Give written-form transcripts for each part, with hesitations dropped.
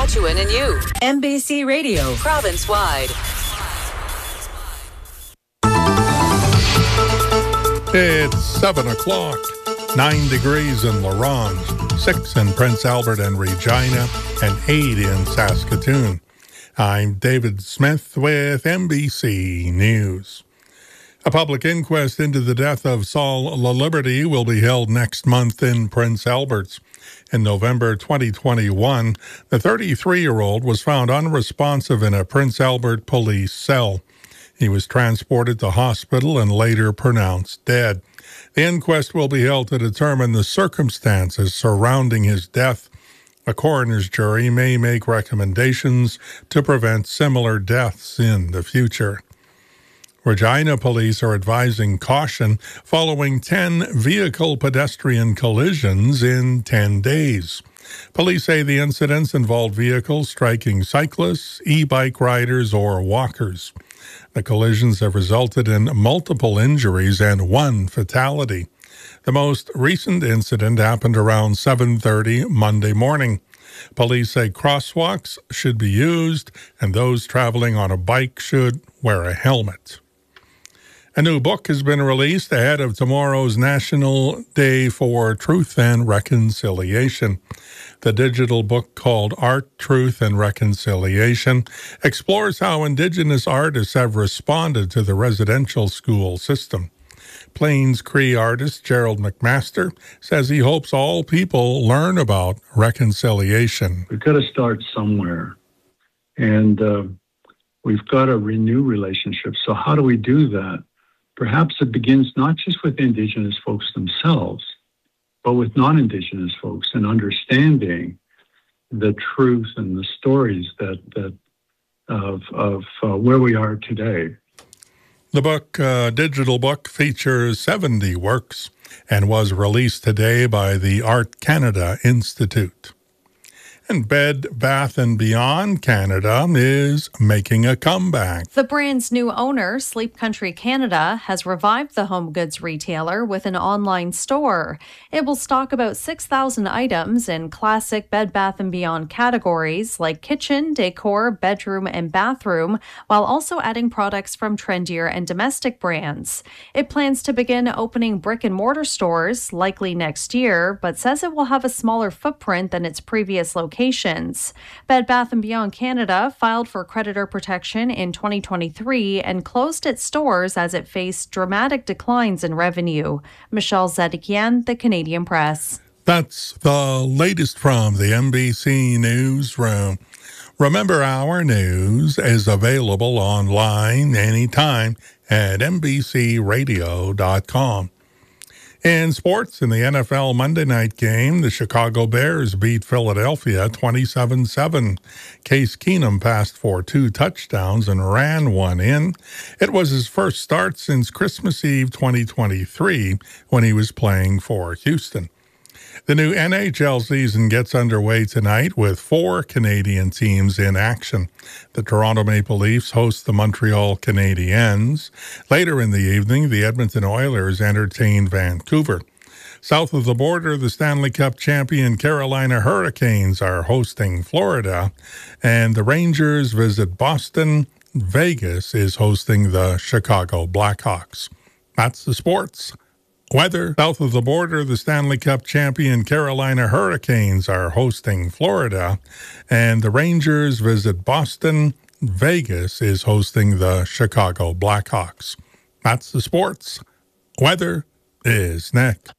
Saskatchewan and you. MBC Radio. Province-wide. It's 7 o'clock. 9 degrees in La Ronge, 6 in Prince Albert and Regina, and 8 in Saskatoon. I'm David Smith with MBC News. A public inquest into the death of Saul LaLiberty will be held next month in Prince Albert. In November 2021, the 33-year-old was found unresponsive in a Prince Albert police cell. He was transported to hospital and later pronounced dead. The inquest will be held to determine the circumstances surrounding his death. A coroner's jury may make recommendations to prevent similar deaths in the future. Regina police are advising caution following 10 vehicle-pedestrian collisions in 10 days. Police say the incidents involved vehicles striking cyclists, e-bike riders, or walkers. The collisions have resulted in multiple injuries and one fatality. The most recent incident happened around 7:30 Monday morning. Police say crosswalks should be used and those traveling on a bike should wear a helmet. A new book has been released ahead of tomorrow's National Day for Truth and Reconciliation. The digital book called Art, Truth, and Reconciliation explores how Indigenous artists have responded to the residential school system. Plains Cree artist Gerald McMaster says he hopes all people learn about reconciliation. We've got to start somewhere, and we've got to renew relationships. So how do we do that? Perhaps it begins not just with Indigenous folks themselves, but with non-Indigenous folks, and understanding the truth and the stories of where we are today. The book, digital book, features 70 works and was released today by the Art Canada Institute. And Bed Bath & Beyond Canada is making a comeback. The brand's new owner, Sleep Country Canada, has revived the home goods retailer with an online store. It will stock about 6,000 items in classic Bed Bath & Beyond categories like kitchen, decor, bedroom, and bathroom, while also adding products from trendier and domestic brands. It plans to begin opening brick-and-mortar stores, likely next year, but says it will have a smaller footprint than its previous locations. Bed Bath & Beyond Canada filed for creditor protection in 2023 and closed its stores as it faced dramatic declines in revenue. Michelle Zedekian, The Canadian Press. That's the latest from the MBC Newsroom. Remember, our news is available online anytime at mbcradio.com. In sports, in the NFL Monday night game, the Chicago Bears beat Philadelphia 27-7. Case Keenum passed for 2 touchdowns and ran one in. It was his first start since Christmas Eve 2023 when he was playing for Houston. The new NHL season gets underway tonight with 4 Canadian teams in action. The Toronto Maple Leafs host the Montreal Canadiens. Later in the evening, the Edmonton Oilers entertain Vancouver. South of the border, the Stanley Cup champion Carolina Hurricanes are hosting Florida, and the Rangers visit Boston. Vegas is hosting the Chicago Blackhawks. That's the sports. Weather. South of the border, the Stanley Cup champion Carolina Hurricanes are hosting Florida, and the Rangers visit Boston. Vegas is hosting the Chicago Blackhawks. That's the sports. Weather is next.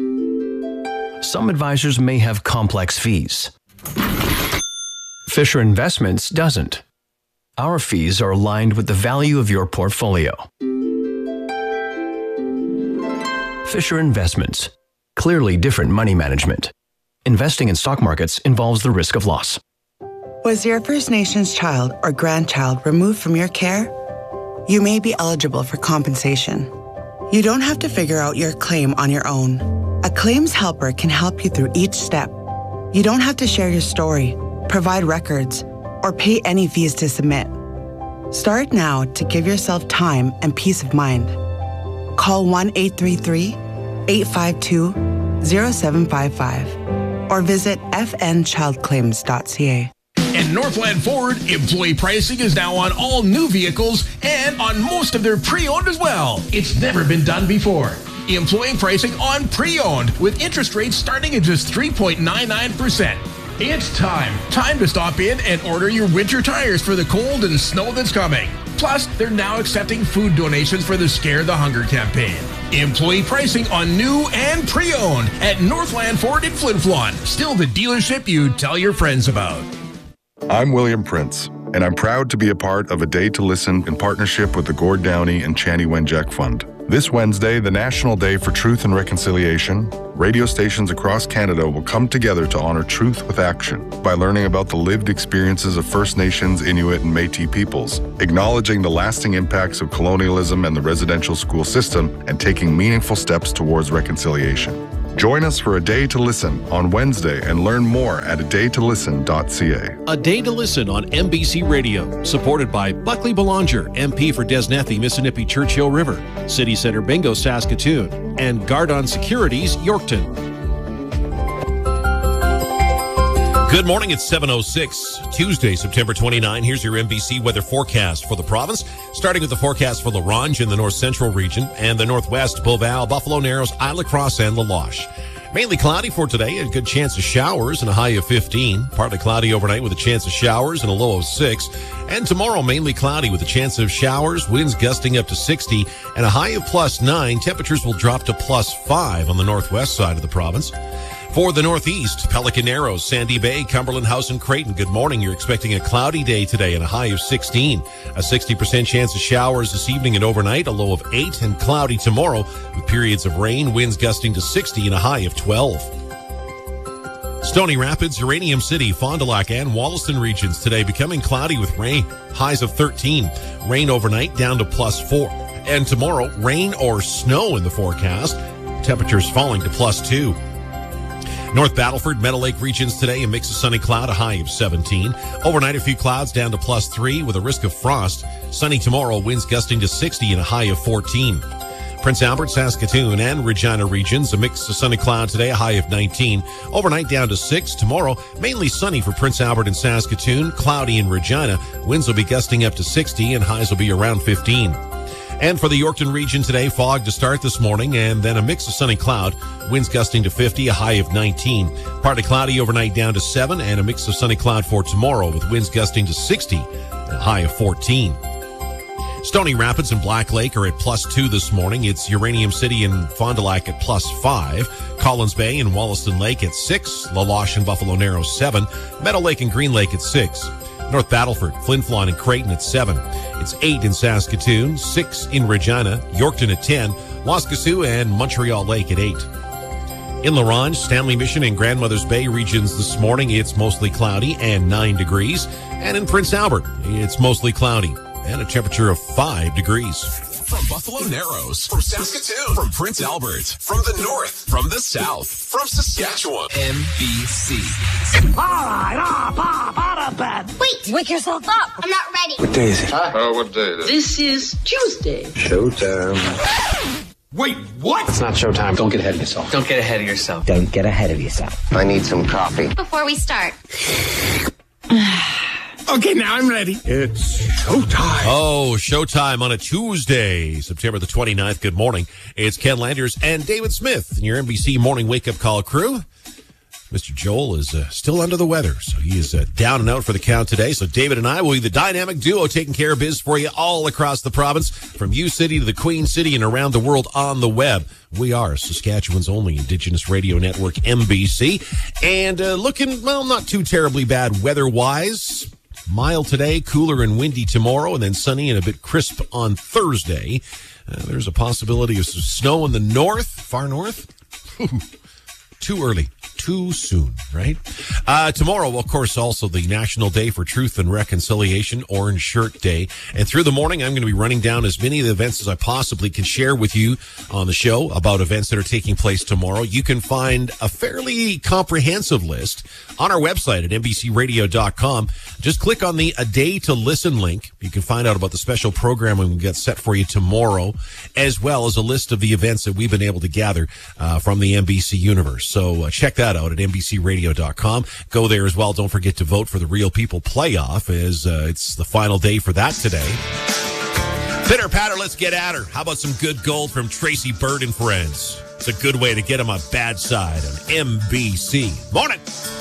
Some advisors may have complex fees. Fisher Investments doesn't. Our fees are aligned with the value of your portfolio. Fisher Investments. Clearly different money management. Investing in stock markets involves the risk of loss. Was your First Nations child or grandchild removed from your care? You may be eligible for compensation. You don't have to figure out your claim on your own. A claims helper can help you through each step. You don't have to share your story, provide records, or pay any fees to submit. Start now to give yourself time and peace of mind. Call 1-833-852-0755 or visit fnchildclaims.ca. At Northland Ford, employee pricing is now on all new vehicles and on most of their pre-owned as well. It's never been done before. Employee pricing on pre-owned with interest rates starting at just 3.99%. It's time to stop in and order your winter tires for the cold and snow that's coming. Plus, they're now accepting food donations for the Scare the Hunger campaign. Employee pricing on new and pre-owned at Northland Ford in Flin Flon. Still the dealership you tell your friends about. I'm William Prince, and I'm proud to be a part of A Day to Listen in partnership with the Gord Downey and Chani Wenjack Fund. This Wednesday, the National Day for Truth and Reconciliation, radio stations across Canada will come together to honor truth with action by learning about the lived experiences of First Nations, Inuit, and Métis peoples, acknowledging the lasting impacts of colonialism and the residential school system, and taking meaningful steps towards reconciliation. Join us for A Day to Listen on Wednesday and learn more at adaytolisten.ca. A Day to Listen on MBC Radio, supported by Buckley Belanger, MP for Desnethi, Mississippi Churchill River, City Center Bingo, Saskatoon, and Gardon Securities, Yorkton. Good morning, it's 7:06, Tuesday, September 29. Here's your MBC weather forecast for the province, starting with the forecast for La Ronge in the north central region and the northwest, Beauval, Buffalo Narrows, Isle Cross, and La Loche. Mainly cloudy for today, a good chance of showers and a high of 15. Partly cloudy overnight with a chance of showers and a low of 6. And tomorrow, mainly cloudy with a chance of showers, winds gusting up to 60, and a high of +9. Temperatures will drop to +5 on the northwest side of the province. For the northeast, Pelican Narrows, Sandy Bay, Cumberland House, and Creighton. Good morning. You're expecting a cloudy day today and a high of 16. A 60% chance of showers this evening and overnight, a low of 8, and cloudy tomorrow with periods of rain, winds gusting to 60 and a high of 12. Stony Rapids, Uranium City, Fond du Lac, and Wollaston regions today becoming cloudy with rain, highs of 13. Rain overnight down to +4. And tomorrow, rain or snow in the forecast. Temperatures falling to +2. North Battleford, Meadow Lake regions today, a mix of sunny cloud, a high of 17. Overnight, a few clouds down to +3 with a risk of frost. Sunny tomorrow, winds gusting to 60 and a high of 14. Prince Albert, Saskatoon, and Regina regions, a mix of sunny cloud today, a high of 19. Overnight down to 6. Tomorrow, mainly sunny for Prince Albert and Saskatoon, cloudy in Regina. Winds will be gusting up to 60 and highs will be around 15. And for the Yorkton region today, fog to start this morning and then a mix of sunny cloud, winds gusting to 50, a high of 19. Partly cloudy overnight down to 7 and a mix of sunny cloud for tomorrow with winds gusting to 60 and a high of 14. Stony Rapids and Black Lake are at +2 this morning. It's Uranium City and Fond du Lac at +5. Collins Bay and Wollaston Lake at 6. La Loche and Buffalo Narrows 7. Meadow Lake and Green Lake at 6. North Battleford, Flin Flon, and Creighton at 7. It's 8 in Saskatoon, 6 in Regina, Yorkton at 10, Waskesiu and Montreal Lake at 8. In La Ronge, Stanley Mission, and Grandmother's Bay regions this morning, it's mostly cloudy and 9 degrees. And in Prince Albert, it's mostly cloudy and a temperature of 5 degrees. From Buffalo Narrows, from Saskatoon, from Prince Albert, from the north, from the south, from Saskatchewan, MBC. All right, Bob, out of bed. Wait, wake yourself up. I'm not ready. What day is it? What day is it? This is Tuesday. Showtime. Wait, what? It's not showtime. Don't get ahead of yourself. Don't get ahead of yourself. Don't get ahead of yourself. I need some coffee. Before we start. Okay, now I'm ready. It's showtime. Oh, showtime on a Tuesday, September the 29th. Good morning. It's Ken Landers and David Smith in your NBC Morning Wake Up Call crew. Mr. Joel is still under the weather, so he is down and out for the count today. So David and I will be the dynamic duo taking care of biz for you all across the province, from U-City to the Queen City and around the world on the web. We are Saskatchewan's only Indigenous radio network, MBC. And looking, well, not too terribly bad weather-wise. Mild today, cooler and windy tomorrow, and then sunny and a bit crisp on Thursday. There's a possibility of some snow in the north, far north. Too early. Too soon, right? Tomorrow, of course, also the National Day for Truth and Reconciliation, Orange Shirt Day. And through the morning, I'm going to be running down as many of the events as I possibly can share with you on the show about events that are taking place tomorrow. You can find a fairly comprehensive list on our website at NBCRadio.com. Just click on the A Day to Listen link. You can find out about the special programming we got set for you tomorrow, as well as a list of the events that we've been able to gather from the NBC universe. So check that that out at NBCRadio.com. Go there as well. Don't forget to vote for the Real People playoff, as it's the final day for that today. Pitter patter, let's get at her. How about some good gold from Tracy Bird and Friends? It's a good way to get them on bad side on NBC. Morning.